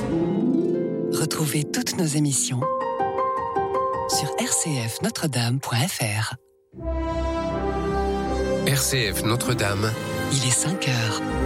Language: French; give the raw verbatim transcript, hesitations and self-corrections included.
Retrouvez toutes nos émissions sur r c f notre dame point f r. R C F Notre-Dame. Il est cinq heures.